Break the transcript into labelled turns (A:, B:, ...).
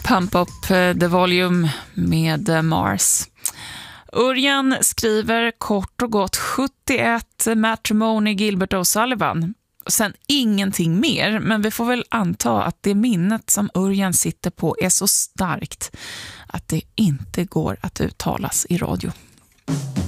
A: Pump Up the Volume med Mars. Örjan skriver kort och gott 71 Matrimony Gilbert O'Sullivan. Och sen ingenting mer, men vi får väl anta att det minnet som Örjan sitter på är så starkt att det inte går att uttalas i radio.